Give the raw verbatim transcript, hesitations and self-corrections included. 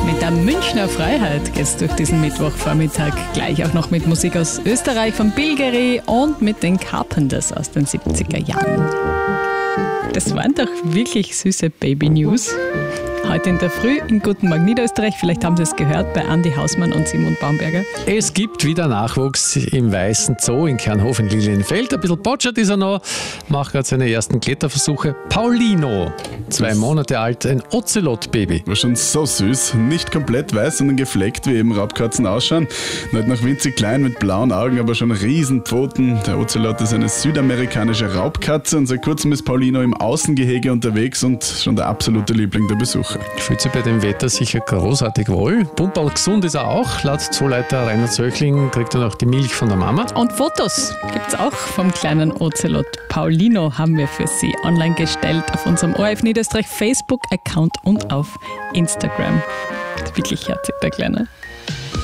Mit der Münchner Freiheit geht's durch diesen Mittwochvormittag. Gleich auch noch mit Musik aus Österreich von Bilgeri und mit den Carpenters aus den siebziger Jahren. Das waren doch wirklich süße Baby-News. Heute in der Früh in Guten Morgen Niederösterreich. Vielleicht haben Sie es gehört bei Andi Hausmann und Simon Baumberger. Es gibt wieder Nachwuchs im Weißen Zoo in Kernhof in Lilienfeld. Ein bisschen botschert ist er noch, macht gerade seine ersten Kletterversuche. Paulino, zwei Monate alt, ein Ozelot-Baby. War schon so süß. Nicht komplett weiß, sondern gefleckt, wie eben Raubkatzen ausschauen. Nicht noch winzig klein mit blauen Augen, aber schon riesen Pfoten. Der Ozelot ist eine südamerikanische Raubkatze und seit kurzem ist Paulino im Außengehege unterwegs und schon der absolute Liebling der Besucher. Fühlt sich bei dem Wetter sicher großartig wohl. Pumperl gesund ist er auch. Laut Zooleiter Rainer Zöchling kriegt er noch die Milch von der Mama. Und Fotos gibt's auch vom kleinen Ozelot. Paulino haben wir für Sie online gestellt auf unserem O R F Niederösterreich Facebook-Account und auf Instagram. Wirklich herzig, der Kleine.